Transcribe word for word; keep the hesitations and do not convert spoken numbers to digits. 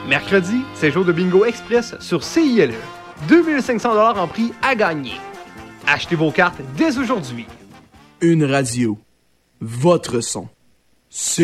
Mercredi, c'est jour de bingo express sur C I L E. deux mille cinq cents dollars en prix à gagner. Achetez vos cartes dès aujourd'hui. Une radio. Votre son. C'est